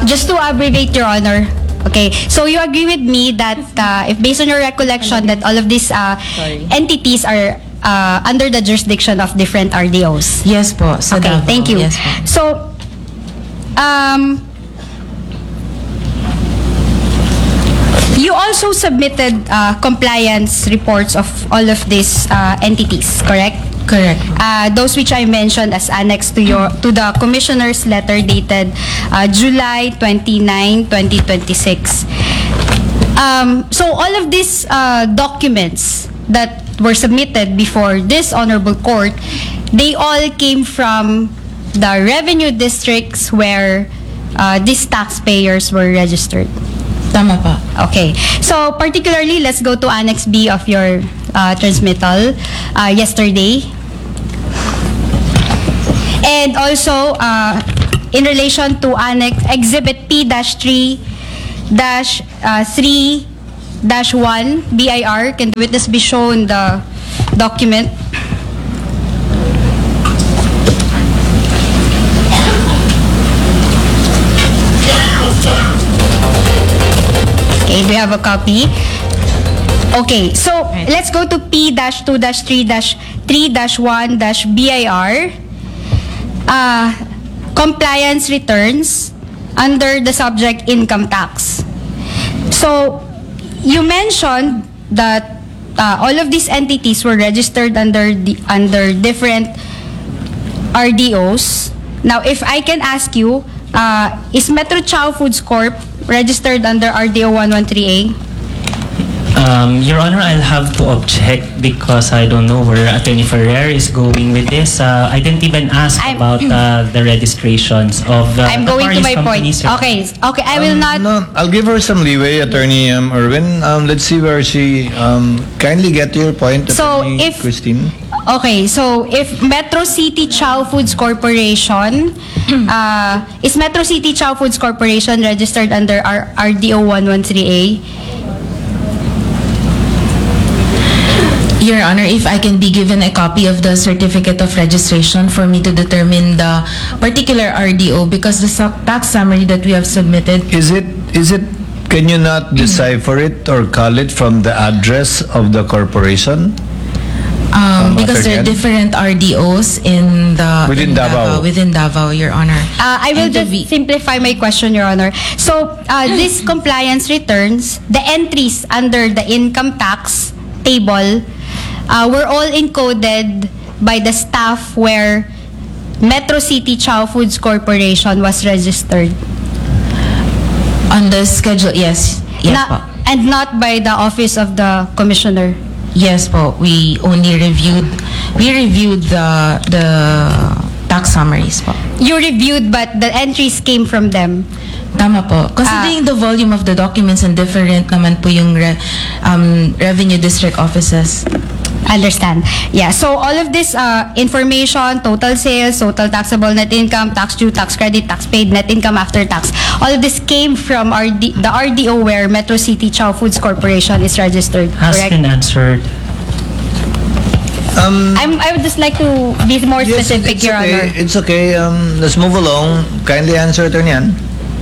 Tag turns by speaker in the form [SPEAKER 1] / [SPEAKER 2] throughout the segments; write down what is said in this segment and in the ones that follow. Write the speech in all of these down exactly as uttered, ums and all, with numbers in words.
[SPEAKER 1] just to abbreviate, Your Honor. Okay, so you agree with me that uh, if based on your recollection that all of these uh, entities are uh, under the jurisdiction of different R D Os?
[SPEAKER 2] Yes po. Sa
[SPEAKER 1] Okay,
[SPEAKER 2] Davao.
[SPEAKER 1] thank you.
[SPEAKER 2] Yes po.
[SPEAKER 1] So, um, you also submitted uh, compliance reports of all of these uh, entities, correct?
[SPEAKER 2] Correct.
[SPEAKER 1] Uh, those which I mentioned as annexed to your to the commissioner's letter dated uh, July twenty-ninth, twenty twenty-six. Um, so all of these uh, documents that were submitted before this honorable court, they all came from the revenue districts where uh, these taxpayers were registered.
[SPEAKER 2] Tama pa.
[SPEAKER 1] Okay. So particularly, let's go to Annex B of your uh, transmittal uh, yesterday. And also, uh, in relation to Annex Exhibit P three three one B I R, can the witness be shown the document? Okay, do you have a copy? Okay, so let's go to P two three three one B I R. Uh, compliance returns under the subject income tax. So, you mentioned that uh, all of these entities were registered under the under different R D Os. Now, if I can ask you, uh, is Metro Chow Foods Corp registered under R D O one one three A?
[SPEAKER 3] Um, Your Honor, I'll have to object because I don't know where Attorney Ferrer is going with this. Uh, I didn't even ask
[SPEAKER 1] I'm-
[SPEAKER 3] about uh, the registrations of the
[SPEAKER 1] I'm going to
[SPEAKER 3] various
[SPEAKER 1] my point.
[SPEAKER 3] companies. Your-
[SPEAKER 1] Okay, okay, I will
[SPEAKER 4] Um,
[SPEAKER 1] not.
[SPEAKER 4] No, I'll give her some leeway, Attorney um, Erwin. Um, let's see where she um, kindly get to your point,
[SPEAKER 1] So,
[SPEAKER 4] Attorney
[SPEAKER 1] if-
[SPEAKER 4] Christine.
[SPEAKER 1] Okay, so if Metro City Chow Foods Corporation, uh, is Metro City Chow Foods Corporation registered under R- RDO one one three A?
[SPEAKER 2] Your Honor, if I can be given a copy of the certificate of registration for me to determine the particular R D O, because the su- tax summary that we have submitted,
[SPEAKER 4] Is it, is it, can you not decipher it or call it from the address of the corporation?
[SPEAKER 2] um,
[SPEAKER 4] Um,
[SPEAKER 2] because there are
[SPEAKER 4] Attorney?
[SPEAKER 2] different R D Os in the
[SPEAKER 4] Within
[SPEAKER 2] in
[SPEAKER 4] Davao.
[SPEAKER 2] within Davao, Your Honor.
[SPEAKER 1] Uh, I will
[SPEAKER 2] And to
[SPEAKER 1] just
[SPEAKER 2] be-
[SPEAKER 1] simplify my question, Your Honor. So, uh, these compliance returns, the entries under the income tax table, uh, were all encoded by the staff where Metro City Chow Foods Corporation was registered.
[SPEAKER 2] On the schedule, yes. Yes
[SPEAKER 1] Na-
[SPEAKER 2] po.
[SPEAKER 1] and not by the office of the commissioner.
[SPEAKER 2] Yes po. We only reviewed, we reviewed the, the tax summaries po.
[SPEAKER 1] You reviewed, but the entries came from them.
[SPEAKER 2] Tama po. Considering the volume of the documents and different naman po yung re, um, revenue district offices.
[SPEAKER 1] Understand. Yeah. So all of this uh, information, total sales, total taxable net income, tax due, tax credit, tax paid, net income after tax, all of this came from R D, the R D O where Metro City Chow Foods Corporation is registered.
[SPEAKER 3] Has
[SPEAKER 1] Correct?
[SPEAKER 3] been answered.
[SPEAKER 4] Um,
[SPEAKER 1] I'm, I would just like to be more
[SPEAKER 4] yes,
[SPEAKER 1] specific,
[SPEAKER 4] it's
[SPEAKER 1] Your
[SPEAKER 4] okay.
[SPEAKER 1] Honor.
[SPEAKER 4] It's okay. Um, let's move along. Kindly answer, Attorney Ann.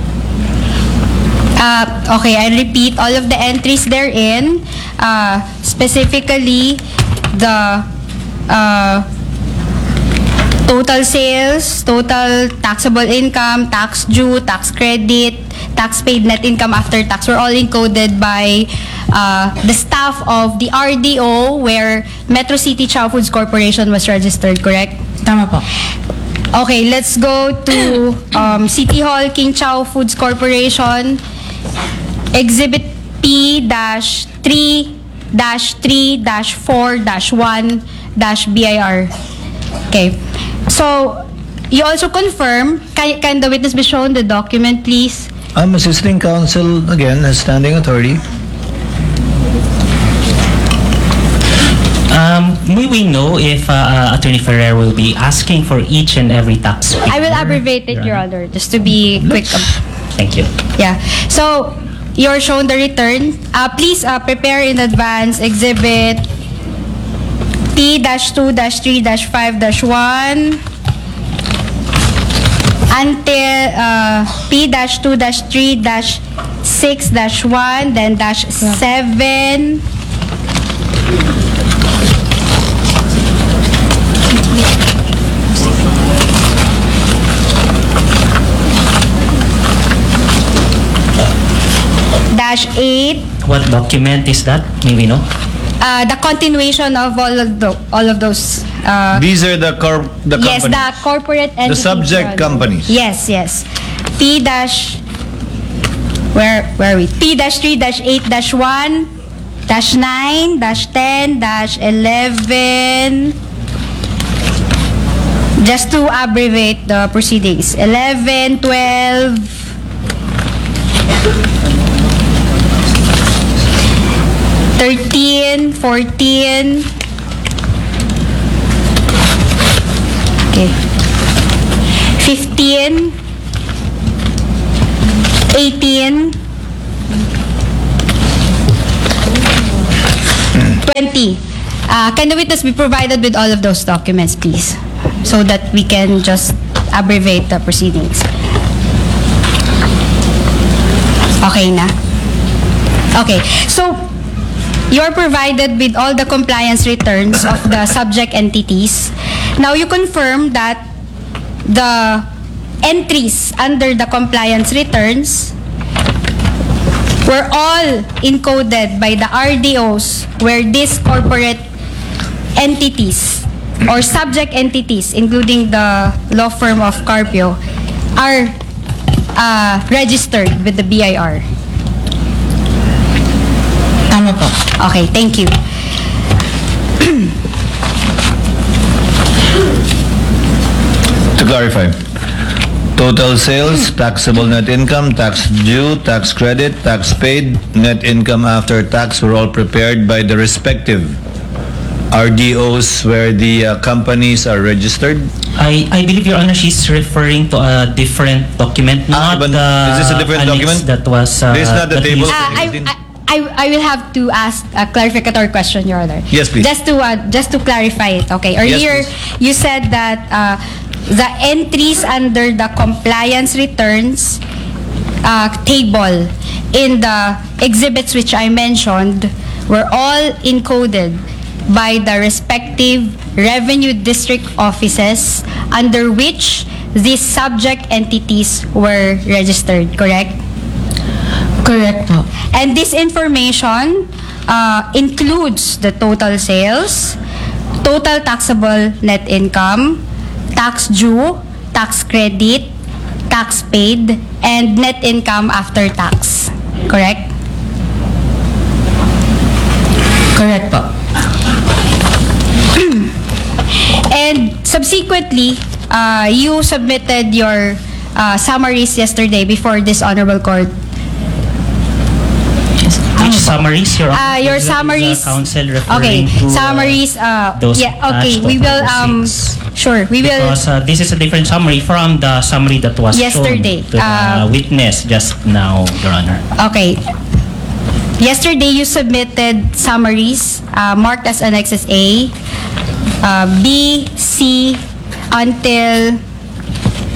[SPEAKER 1] Uh, okay, I repeat all of the entries therein, uh, specifically the uh, total sales, total taxable income, tax due, tax credit, tax paid, net income after tax were all encoded by uh, the staff of the R D O where Metro City Chow Foods Corporation was registered, correct?
[SPEAKER 2] Tama po.
[SPEAKER 1] Okay, let's go to um, City Hall King Chow Foods Corporation. Exhibit P three three four one B I R. Okay. So, you also confirm, can, can the witness be shown the document, please?
[SPEAKER 4] I'm assisting counsel again as standing authority.
[SPEAKER 3] Um, may we know if uh, uh, Attorney Ferrer will be asking for each and every tax figure?
[SPEAKER 1] I will abbreviate it, Your Honor, just to be quick.
[SPEAKER 3] Thank you.
[SPEAKER 1] Yeah. So, you're shown the return. Uh, please uh, prepare in advance Exhibit P two three five one, until uh, P two three six one, then dash seven. Dash eight.
[SPEAKER 3] What document is that? Maybe no?
[SPEAKER 1] Uh, the continuation of all of the, all of those. Uh,
[SPEAKER 4] These are the corp, the
[SPEAKER 1] yes,
[SPEAKER 4] companies.
[SPEAKER 1] the corporate entities.
[SPEAKER 4] subject
[SPEAKER 1] Your Honor.
[SPEAKER 4] companies.
[SPEAKER 1] Yes, yes. P dash. Where where are we? P dash three dash eight dash one dash nine dash ten dash eleven. Just to abbreviate the proceedings. Eleven, twelve. Thirteen, fourteen. Okay. Fifteen. Eighteen. Twenty. Uh, can the witness be provided with all of those documents, please? So that we can just abbreviate the proceedings. Okay na? Okay. So, you're provided with all the compliance returns of the subject entities. Now, you confirm that the entries under the compliance returns were all encoded by the R D Os where these corporate entities or subject entities, including the law firm of Carpio, are uh, registered with the B I R.
[SPEAKER 2] Tama po.
[SPEAKER 1] Okay, thank you.
[SPEAKER 4] To clarify, total sales, taxable net income, tax due, tax credit, tax paid, net income after tax were all prepared by the respective R D Os where the uh, companies are registered.
[SPEAKER 3] I, I believe, Your Honor, she's referring to a different document,
[SPEAKER 4] Ah,
[SPEAKER 3] not
[SPEAKER 4] but
[SPEAKER 3] the
[SPEAKER 4] is this a different
[SPEAKER 3] annex
[SPEAKER 4] document?
[SPEAKER 3] that was... Uh,
[SPEAKER 4] This is not the
[SPEAKER 3] that
[SPEAKER 4] table?
[SPEAKER 3] is-
[SPEAKER 1] Uh, I, I, I, I will have to ask a clarificatory question, Your Honor.
[SPEAKER 4] Yes, please.
[SPEAKER 1] Just to uh, just to clarify it. Okay. Earlier,
[SPEAKER 4] please.
[SPEAKER 1] you said that uh, the entries under the compliance returns uh, table in the exhibits which I mentioned were all encoded by the respective revenue district offices under which these subject entities were registered. Correct?
[SPEAKER 2] Correct po.
[SPEAKER 1] And this information uh, includes the total sales, total taxable net income, tax due, tax credit, tax paid, and net income after tax. Correct?
[SPEAKER 2] Correct po.
[SPEAKER 1] And subsequently, uh, you submitted your uh, summaries yesterday before this honorable court.
[SPEAKER 3] Which summaries, Your Honor?
[SPEAKER 1] Uh, your
[SPEAKER 3] Is the- is the
[SPEAKER 1] summaries.
[SPEAKER 3] counsel
[SPEAKER 1] Okay,
[SPEAKER 3] referring to, uh,
[SPEAKER 1] summaries. Uh,
[SPEAKER 3] those
[SPEAKER 1] yeah. Okay,
[SPEAKER 3] attached
[SPEAKER 1] we
[SPEAKER 3] of
[SPEAKER 1] will.
[SPEAKER 3] the
[SPEAKER 1] Um,
[SPEAKER 3] six?
[SPEAKER 1] sure, we will.
[SPEAKER 3] Because uh, this is a different summary from the summary that was
[SPEAKER 1] Yesterday,
[SPEAKER 3] shown to the
[SPEAKER 1] uh,
[SPEAKER 3] witness just now, Your Honor.
[SPEAKER 1] Okay. Yesterday, you submitted summaries uh, marked as Annexes A, uh, B, C, until